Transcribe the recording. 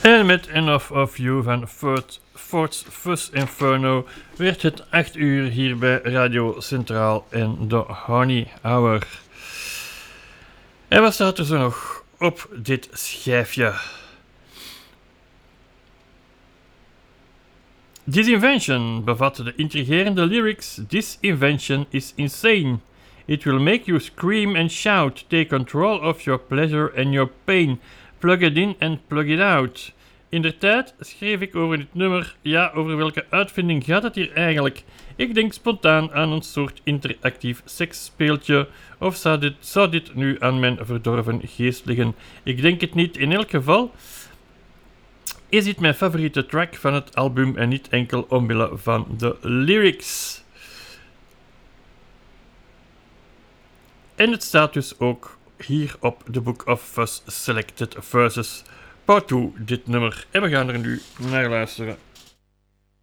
En met Enough of You van Ford's Fuzz Inferno werd het 8 uur hier bij Radio Centraal en de Honey Hour. En wat staat er zo nog op dit schijfje? This Invention bevat de intrigerende lyrics: This invention is insane. It will make you scream and shout. Take control of your pleasure and your pain. Plug it in and plug it out. Inderdaad schreef ik over dit nummer. Ja, over welke uitvinding gaat het hier eigenlijk? Ik denk spontaan aan een soort interactief seksspeeltje. Of zou dit nu aan mijn verdorven geest liggen? Ik denk het niet. In elk geval is dit mijn favoriete track van het album en niet enkel omwille van de lyrics. En het staat dus ook hier op The Book of Fuzz Selected Verses Part 2, dit nummer. En we gaan er nu naar luisteren.